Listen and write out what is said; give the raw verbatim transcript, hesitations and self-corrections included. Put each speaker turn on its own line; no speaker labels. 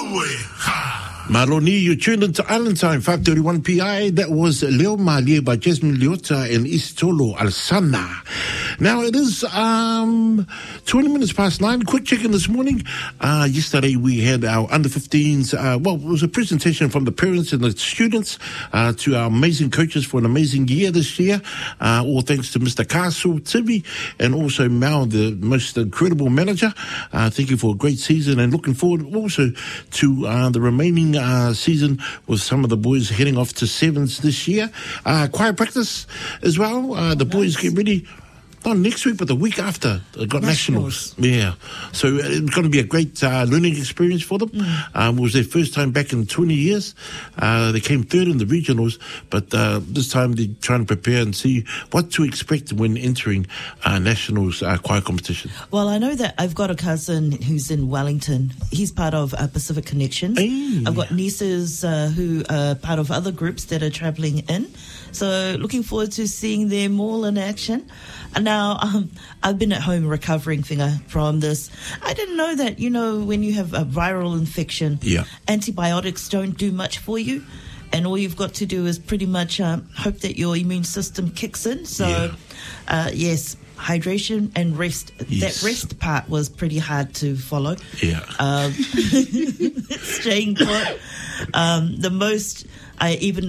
Maroni, you tuned into Island Time, five thirty-one P I. That was Leo Malie by Jasmine Leota and Istolo Alsana. Now it is um, twenty minutes past nine. Quick check-in this morning. Uh, yesterday we had our under fifteens. Uh, well, it was a presentation from the parents and the students uh, to our amazing coaches for an amazing year this year. Uh, all thanks to Mister Castle Tivi and also Mal, the most incredible manager. Uh, thank you for a great season and looking forward also to uh, the remaining Uh, season with some of the boys heading off to sevens this year. Uh, choir practice as well. Uh, the nice. Boys get ready. Not next week, but the week after. They've got nationals. nationals. Yeah. So it's going to be a great uh, learning experience for them. Mm. Um, it was their first time back in twenty years. Uh, they came third in the regionals, but uh, this time they're trying to prepare and see what to expect when entering uh, nationals uh, choir competition.
Well, I know that I've got a cousin who's in Wellington. He's part of uh, Pacific Connections. Hey. I've got nieces uh, who are part of other groups that are travelling in. So looking forward to seeing them all in action. And now um, I've been at home recovering, Finger, from this. I didn't know that, you know, when you have a viral infection,
yeah.
antibiotics don't do much for you. And all you've got to do is pretty much um, hope that your immune system kicks in. So, yeah. uh, yes, hydration and rest. Yes. That rest part was pretty hard to follow.
Yeah.
Um, staying put. Um, the most I even